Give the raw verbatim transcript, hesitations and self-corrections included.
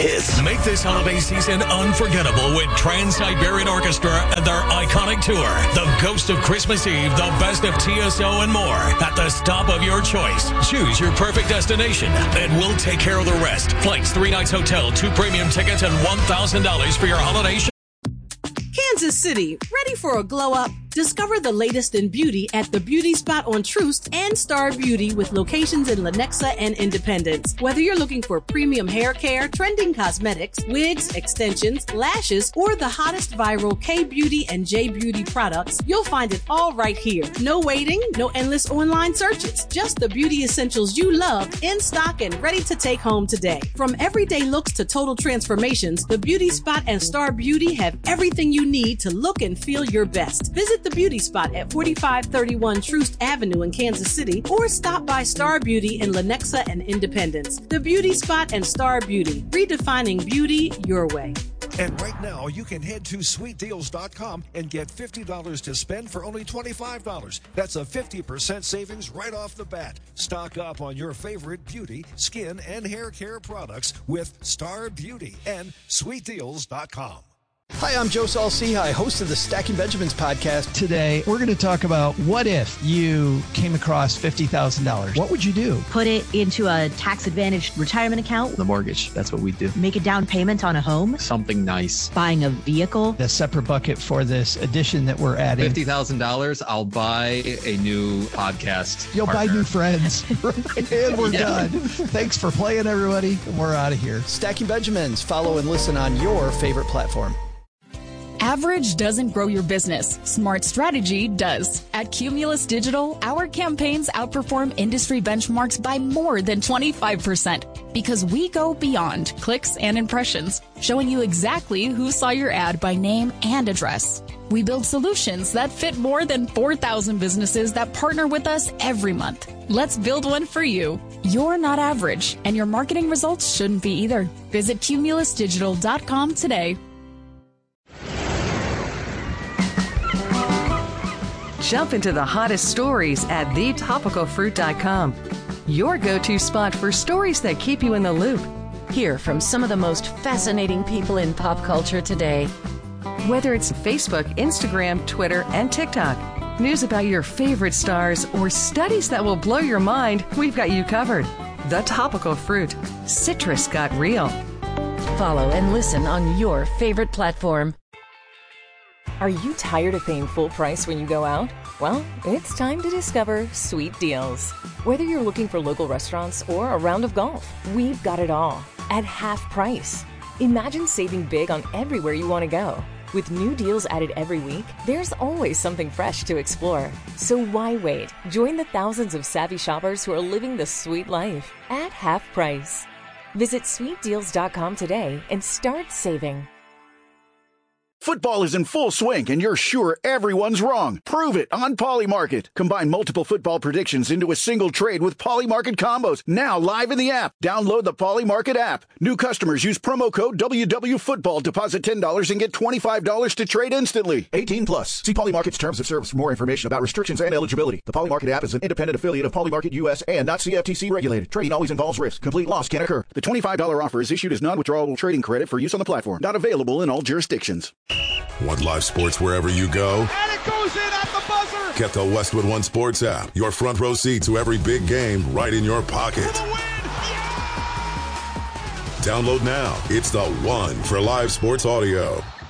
hits. Make this holiday season unforgettable with Trans-Siberian Orchestra and their iconic tour, The Ghost of Christmas Eve, The Best of T S O, and more at the stop of your choice. Choose your perfect destination, and we'll take care of the rest. Flights, three nights hotel, two premium tickets, and one thousand dollars for your holiday show. Kansas City, ready for a glow up? Discover the latest in beauty at The Beauty Spot on Troost and Star Beauty with locations in Lenexa and Independence. Whether you're looking for premium hair care, trending cosmetics, wigs, extensions, lashes, or the hottest viral K-Beauty and J-Beauty products, you'll find it all right here. No waiting, no endless online searches. Just the beauty essentials you love in stock and ready to take home today. From everyday looks to total transformations, The Beauty Spot and Star Beauty have everything you need to look and feel your best. Visit The Beauty Spot at forty-five thirty-one Troost Avenue in Kansas City, or stop by Star Beauty in Lenexa and Independence. The Beauty Spot and Star Beauty, redefining beauty your way. And right now, you can head to sweet deals dot com and get fifty dollars to spend for only twenty-five dollars. That's a fifty percent savings right off the bat. Stock up on your favorite beauty, skin, and hair care products with Star Beauty and sweet deals dot com. Hi, I'm Joe Saul-Sehy, host of the Stacking Benjamins podcast. Today, we're going to talk about what if you came across fifty thousand dollars. What would you do? Put it into a tax-advantaged retirement account. The mortgage, that's what we do. Make a down payment on a home. Something nice. Buying a vehicle. A separate bucket for this edition that we're adding. fifty thousand dollars, I'll buy a new podcast You'll partner. buy new friends. And we're Yeah. done. Thanks for playing, everybody. We're out of here. Stacking Benjamins. Follow and listen on your favorite platform. Average doesn't grow your business. Smart strategy does. At Cumulus Digital, our campaigns outperform industry benchmarks by more than twenty-five percent because we go beyond clicks and impressions, showing you exactly who saw your ad by name and address. We build solutions that fit more than four thousand businesses that partner with us every month. Let's build one for you. You're not average, and your marketing results shouldn't be either. Visit cumulus digital dot com today. Jump into the hottest stories at the topical fruit dot com. Your go-to spot for stories that keep you in the loop. Hear from some of the most fascinating people in pop culture today. Whether it's Facebook, Instagram, Twitter, and TikTok, news about your favorite stars, or studies that will blow your mind, we've got you covered. The Topical Fruit. Citrus got real. Follow and listen on your favorite platform. Are you tired of paying full price when you go out? Well, it's time to discover Sweet Deals. Whether you're looking for local restaurants or a round of golf, we've got it all at half price. Imagine saving big on everywhere you want to go. With new deals added every week, there's always something fresh to explore. So why wait? Join the thousands of savvy shoppers who are living the sweet life at half price. Visit sweet deals dot com today and start saving. Football is in full swing, and you're sure everyone's wrong. Prove it on Polymarket. Combine multiple football predictions into a single trade with Polymarket combos. Now live in the app. Download the Polymarket app. New customers use promo code W W Football. Deposit ten dollars and get twenty-five dollars to trade instantly. eighteen plus. See Polymarket's terms of service for more information about restrictions and eligibility. The Polymarket app is an independent affiliate of Polymarket U S and not C F T C regulated. Trading always involves risk. Complete loss can occur. The twenty-five dollars offer is issued as non-withdrawable trading credit for use on the platform. Not available in all jurisdictions. Want live sports wherever you go? And it goes in at the buzzer! Get the Westwood One Sports app. Your front row seat to every big game right in your pocket. For the win! Yeah! Download now. It's the one for live sports audio.